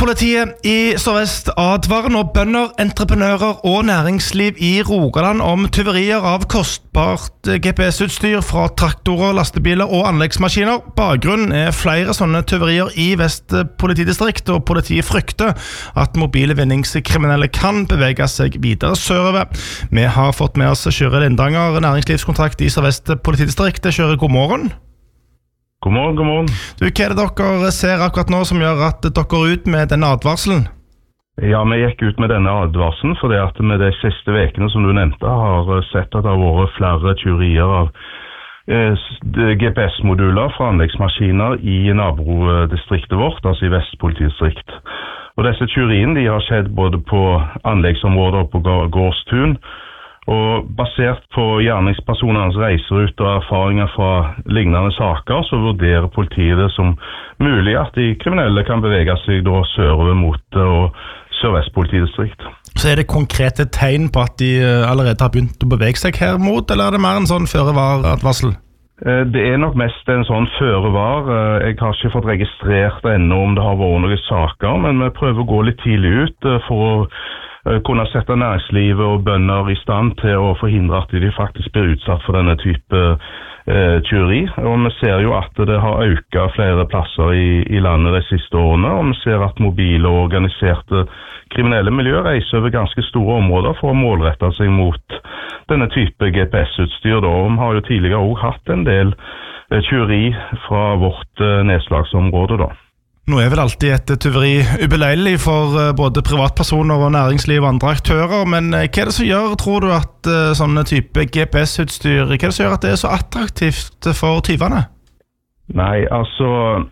Politiet i Sør-Vest advarer nå bønder, entreprenører og næringsliv i Rogaland om tyverier av kostbart GPS-utstyr fra traktorer, lastebiler og anleggsmaskiner. Bakgrunnen flere sånne tyverier i Vest politidistrikt, og politiet frykter at mobile vinningskriminelle kan bevege seg videre sørover. Vi har fått med oss Kyrre Lindanger, næringslivskontrakt i Sør-Vest politidistrikt. Kyrre, god morgen. God morgen. Du, hva det dere ser akkurat nå som gjør at dere er ut med denne advarselen? Ja, vi gikk ut med denne advarselen fordi at med de siste vekene som du nevnte har sett at det har vært flere tyverier av GPS-moduler fra anleggsmaskiner i nabodistriktet vårt, altså i Vest politidistrikt. Og disse tyveriene de har skjedd både på anleggsområder og på gårdstun, og basert på gjerningspersonenes reiserute og erfaringer fra lignende saker, så vurderer politiet det som mulig at de kriminelle kan bevege seg da sørover mot Sør-Vest politidistrikt. Så det konkrete tegn på at de allerede har begynt å bevege seg her mot, eller er det mer en sånn føre-var-advarsel? Det nok mest en sånn føre-var. Jeg har ikke fått registrert ennå om det har vært noen saker, men vi prøver å gå litt tidlig ut for å kunne sette næringslivet og bønder i stand til å forhindre at de faktisk blir utsatt for denne type tyveri. Og vi ser jo at det har økt flere plasser i landet de siste årene, og vi ser at mobile og organiserte kriminelle miljøer reiser over ganske store områder for å målrette seg mot denne type GPS-utstyr. Vi har jo tidligere også hatt en del tyveri fra vårt nedslagsområde da. Nå vel alltid et tyveri ubeleilig for både privatpersoner og næringsliv og andre aktører, men hva det som gjør, tror du, at sånne type GPS-utstyr, hva det som gjør at det så attraktivt for tyvene? Nei, altså,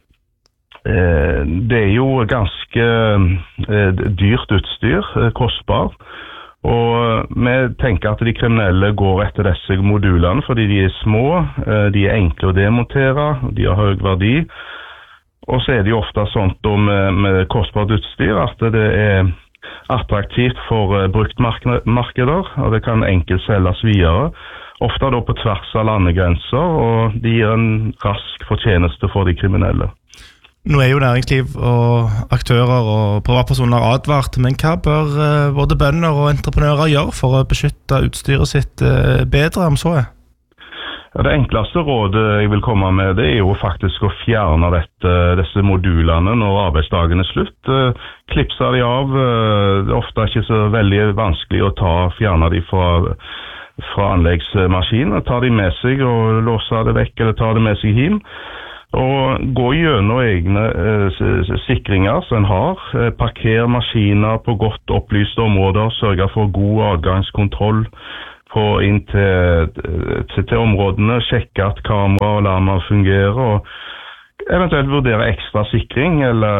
det jo ganske dyrt utstyr, kostbart, og vi tenker at de kriminelle går etter disse modulene fordi de små, de enkle å demontere, de har høy verdi. Og så det jo ofte sånt med kostbart utstyr at det attraktivt for bruktmarkeder, og det kan enkelt selges videre. Ofte da på tvers av landegrenser, og det gir en rask fortjeneste for de kriminelle. Nå jo næringsliv og aktører og privatpersoner advart, men hva bør både bønder og entreprenører gjøre for å beskytte utstyret sitt bedre om så? Ja, det enkleste rådet jeg vil komme med, det jo faktisk å fjerne disse modulene når arbeidsdagen slutt. Klipse de av, det ofte ikke så veldig vanskelig å fjerne de fra anleggsmaskinen. Ta de med seg og låse det vekk, eller ta det med seg hjem. Og gå gjennom egne sikringer som en har. Parker maskiner på godt opplyste områder, sørge for god adgangskontroll inn til områdene, sjekke at kamera og alarmer fungerer, og eventuelt vurdere ekstra sikring,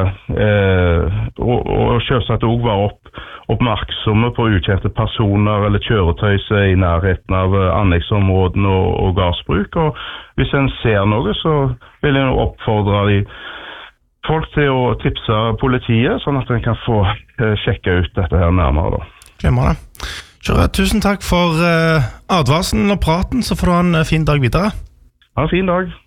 og selvsagt også være oppmerksomme på ukjente personer eller kjøretøy som i nærheten av anleggsområdene og gardsbruk. Og hvis en ser noe, så vil jeg oppfordre folk til å tipse politiet, sånn at en kan få sjekke ut dette her nærmere da. Glemmer det. Kyrre, tusen takk for advarselen og praten, så får du ha en fin dag videre. Ha en fin dag.